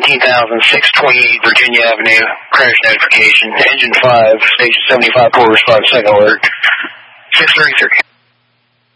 19,628 Virginia Avenue, crash notification, engine 5, station 75, 4 5 second alert, 633.